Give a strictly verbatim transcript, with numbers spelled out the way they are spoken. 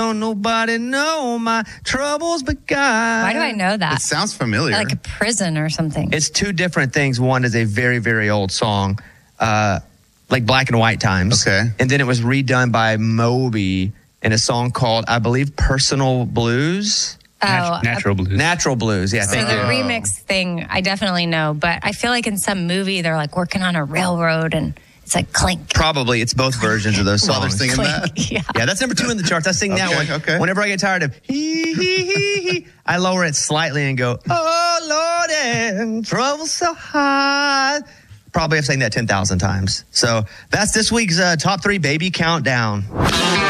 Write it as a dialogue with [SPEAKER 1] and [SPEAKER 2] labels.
[SPEAKER 1] Don't nobody know my troubles but God.
[SPEAKER 2] Why do I know that?
[SPEAKER 3] It sounds familiar.
[SPEAKER 2] Like a prison or something.
[SPEAKER 1] It's two different things. One is a very, very old song, uh, like Black and White Times.
[SPEAKER 3] Okay.
[SPEAKER 1] And then it was redone by Moby in a song called, I believe, Personal Blues.
[SPEAKER 2] Oh,
[SPEAKER 4] Nat- natural blues.
[SPEAKER 1] Natural Blues, yeah.
[SPEAKER 2] So
[SPEAKER 1] Thank
[SPEAKER 2] the
[SPEAKER 1] you.
[SPEAKER 2] remix thing, I definitely know, but I feel like in some movie they're like working on a railroad and it's like clink.
[SPEAKER 1] Probably, it's both versions of those songs.
[SPEAKER 3] While they're singing that?
[SPEAKER 2] Clink. Yeah.
[SPEAKER 1] Yeah, that's number two in the charts. I sing that
[SPEAKER 3] Okay,
[SPEAKER 1] one.
[SPEAKER 3] okay.
[SPEAKER 1] Whenever I get tired of hee hee hee hee, I lower it slightly and go, oh Lord, and trouble so high. Probably I've sang that ten thousand times. So that's this week's uh, top three baby countdown.